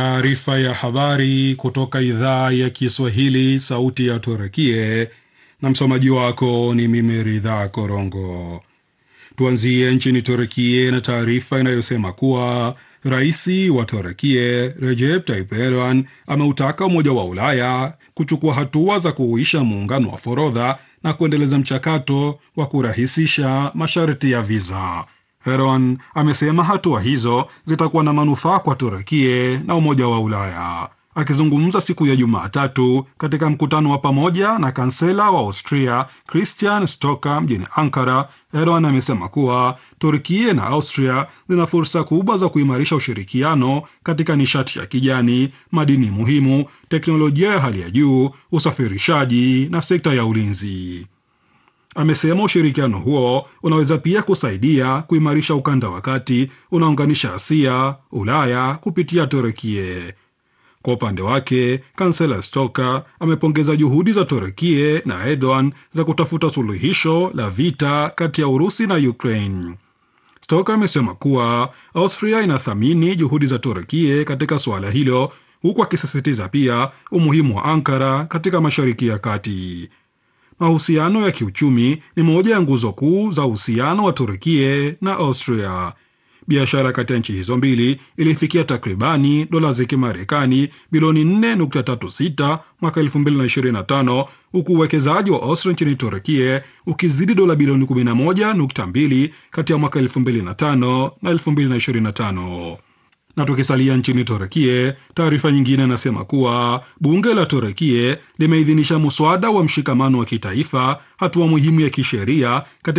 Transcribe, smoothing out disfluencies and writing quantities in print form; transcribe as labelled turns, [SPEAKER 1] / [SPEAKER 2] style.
[SPEAKER 1] Taarifa ya habari kutoka idhaa ya Kiswahili, sauti ya Turukie, na msomaji wako ni mimi Ridha Korongo. Tuanzie nchini Turukie na taarifa inayosema kuwa Raisi wa Turukie Recep Tayyip Erdogan ameutaka Umoja wa Ulaya kuchukua hatua za kuhuisha muungano wa forodha na kuendeleza mchakato wa kurahisisha masharti ya viza. Erdogan amesema hatua hizo zitakuwa na manufaa kwa Turukie na Umoja wa Ulaya. Akizungumza siku ya Jumatatu katika mkutano wa pamoja na kansela wa Austria Christian Stocker mjini Ankara, Erdogan amesema kuwa Turkie na Austria zina fursa kubwa za kuimarisha ushirikiano katika nishati ya kijani, madini muhimu, teknolojia ya hali ya juu, usafirishaji na sekta ya ulinzi. Amesema ushirikiano huo unaweza pia kusaidia kuimarisha ukanda wa kati unaunganisha Asia, Ulaya kupitia Turkie. Kwa upande wake, kansela Stocker amepongeza juhudi za Turkie na Erdogan za kutafuta suluhisho la vita kati ya Urusi na Ukraine. Stocker amesema kuwa Austria inathamini juhudi za Turkie katika suala hilo, huku akisisitiza pia umuhimu wa Ankara katika Mashariki ya Kati. Mahusiano ya kiuchumi ni moja ya nguzo kuu za uhusiano wa Turkie na Austria. Biashara kati ya nchi hizo mbili ilifikia takribani dola za Kimarekani bilioni 4.36 mwaka 2025, huku uwekezaji wa Austria nchini Turkie ukizidi dola bilioni 11.2 kati ya mwaka 2005 na 2025. Na tukisalia nchini Turkie, taarifa nyingine inasema kuwa bunge la Turkie limeidhinisha muswada wa mshikamano wa kitaifa, hatua muhimu ya kisheria